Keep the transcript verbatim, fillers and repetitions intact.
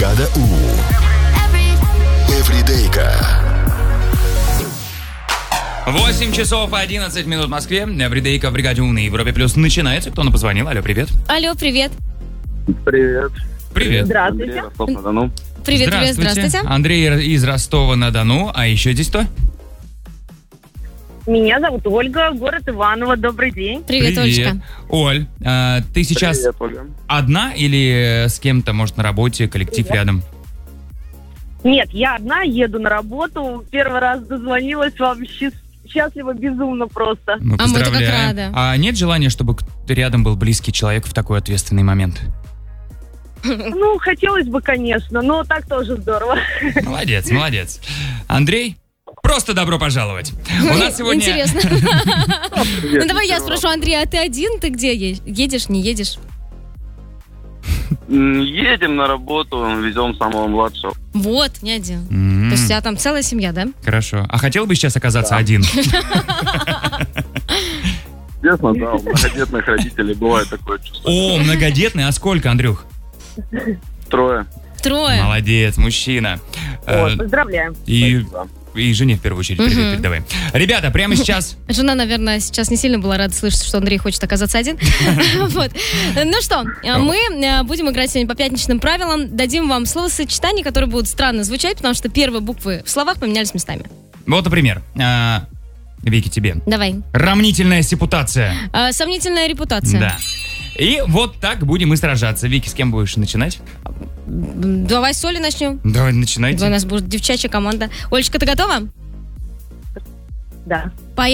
Бригада У. Эвридейка. восемь часов одиннадцать минут в Москве. Эвридейка в Бригаде У на Европе Плюс начинается. Кто нам позвонил? Алло, привет. Алло, привет. Привет. Привет. Андрей, Здравствуйте. Ростов-на-Дону. Привет, привет, здравствуйте. Андрей из Ростова-на-Дону. А еще здесь кто? Меня зовут Ольга, город Иваново. Добрый день. Привет, Олечка. Оль, а, ты сейчас Привет, Ольга. одна или с кем-то, может, на работе, коллектив Привет. рядом? Нет, я одна, еду на работу. Первый раз дозвонилась вам. Счаст- Счастлива безумно просто. Мы А мы-то как поздравляем. рады. А нет желания, чтобы кто-то рядом был близкий человек в такой ответственный момент? Ну, хотелось бы, конечно, но так тоже здорово. Молодец, молодец. Андрей, просто добро пожаловать. У нас сегодня... Интересно. Привет, Ну давай я Николай. спрошу, Андрей, а ты один? Ты где е- едешь, не едешь? М, Едем на работу, везем самого младшего. Вот, не один. М, То есть у тебя там целая семья, да? Хорошо. А хотел бы сейчас оказаться один? Честно, да, у многодетных родителей бывает такое чувство. О, многодетный. А сколько, Андрюх? Трое. Трое. Молодец, мужчина. Э, Вот, поздравляем. И, Да. и жене в первую очередь привет Мгм. передавай. Ребята, прямо сейчас... Жена, наверное, сейчас не сильно была рада слышать, что Андрей хочет оказаться один. Вот. Ну что, мы э, будем играть сегодня по пятничным правилам. Дадим вам словосочетания, которые будут странно звучать, потому что первые буквы в словах поменялись местами. Вот, например, а, Вики, тебе. Давай. Рамнительная сепутация. А, Сомнительная репутация. Да. И вот так будем мы сражаться. Вики, с кем будешь начинать? М, Давай с Олей начнем. Давай, У начинайте. нас будет девчачья команда. Олечка, ты готова? Да.